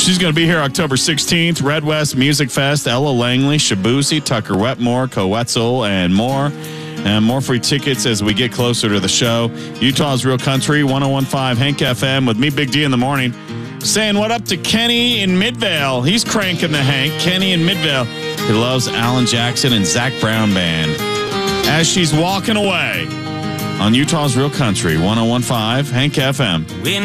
She's going to be here October 16th. Red West Music Fest, Ella Langley, Shabusi, Tucker Wetmore, Coetzel, and more. And more free tickets as we get closer to the show. Utah's Real Country, 101.5 Hank FM with me, Big D, in the morning. Saying what up to Kenny in Midvale. He's cranking the Hank. Kenny in Midvale. He loves Alan Jackson and Zach Brown Band. As she's walking away on Utah's Real Country, 101.5 Hank FM.